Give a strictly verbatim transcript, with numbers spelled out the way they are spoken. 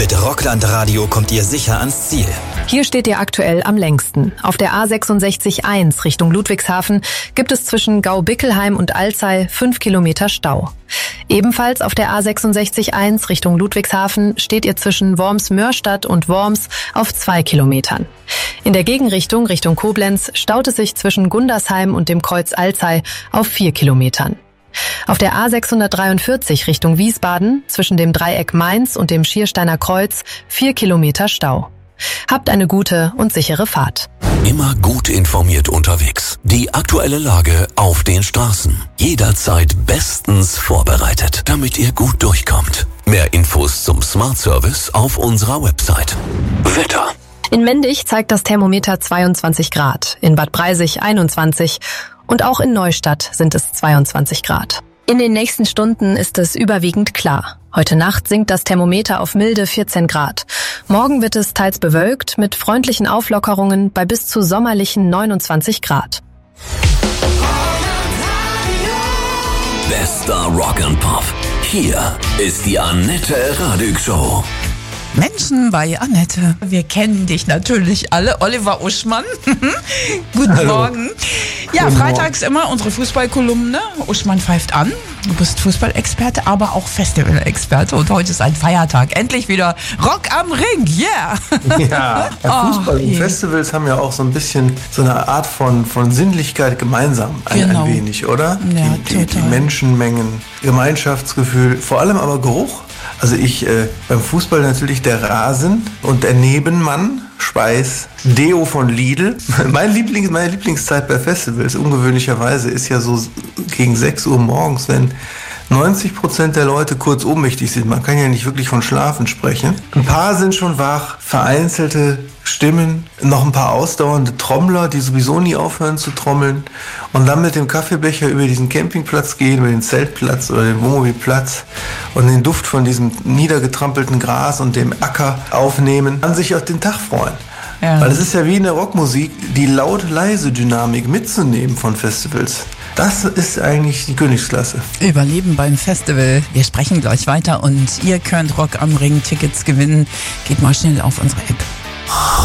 Mit Rockland Radio kommt ihr sicher ans Ziel. Hier steht ihr aktuell am längsten. Auf der A sechsundsechzig eins Richtung Ludwigshafen gibt es zwischen Gau-Bickelheim und Alzey fünf Kilometer Stau. Ebenfalls auf der A sechsundsechzig eins Richtung Ludwigshafen steht ihr zwischen Worms-Mörstadt und Worms auf zwei Kilometern. In der Gegenrichtung Richtung Koblenz staut es sich zwischen Gundersheim und dem Kreuz Alzey auf vier Kilometern. Auf der A sechshundertdreiundvierzig Richtung Wiesbaden zwischen dem Dreieck Mainz und dem Schiersteiner Kreuz vier Kilometer Stau. Habt eine gute und sichere Fahrt. Immer gut informiert unterwegs. Die aktuelle Lage auf den Straßen. Jederzeit bestens vorbereitet, damit ihr gut durchkommt. Mehr Infos zum Smart Service auf unserer Website. Wetter. In Mendig zeigt das Thermometer zweiundzwanzig Grad, in Bad Breisig einundzwanzig und auch in Neustadt sind es zweiundzwanzig Grad. In den nächsten Stunden ist es überwiegend klar. Heute Nacht sinkt das Thermometer auf milde vierzehn Grad. Morgen wird es teils bewölkt mit freundlichen Auflockerungen bei bis zu sommerlichen neunundzwanzig Grad. Bester Rock and Pop. Hier ist die Annette Radig Show. Menschen bei Annette. Wir kennen dich natürlich alle. Oliver Uschmann. Guten Hallo. Morgen. Ja, Guten freitags Morgen. Immer unsere Fußballkolumne. Uschmann pfeift an. Du bist Fußballexperte, aber auch Festivalexperte. Und heute ist ein Feiertag. Endlich wieder Rock am Ring. Yeah. Ja, ja Fußball und Oh, Festivals haben ja auch so ein bisschen so eine Art von, von Sinnlichkeit gemeinsam. Ein, Genau. ein wenig, oder? Ja, die, die, die total. Menschenmengen, Gemeinschaftsgefühl, vor allem aber Geruch. Also ich, äh, beim Fußball natürlich der Rasen und der Nebenmann, Schweiß, Deo von Lidl. Mein Lieblings, meine Lieblingszeit bei Festivals, ungewöhnlicherweise, ist ja so gegen sechs Uhr morgens, wenn neunzig Prozent der Leute kurz ohnmächtig sind. Man kann ja nicht wirklich von Schlafen sprechen. Ein paar sind schon wach, vereinzelte Stimmen, noch ein paar ausdauernde Trommler, die sowieso nie aufhören zu trommeln und dann mit dem Kaffeebecher über diesen Campingplatz gehen, über den Zeltplatz oder den Wohnmobilplatz und den Duft von diesem niedergetrampelten Gras und dem Acker aufnehmen, an sich auf den Tag freuen. Ja. Weil es ist ja wie in der Rockmusik, die laut-leise-Dynamik mitzunehmen von Festivals. Das ist eigentlich die Königsklasse. Überleben beim Festival. Wir sprechen gleich weiter und ihr könnt Rock am Ring Tickets gewinnen. Geht mal schnell auf unsere App.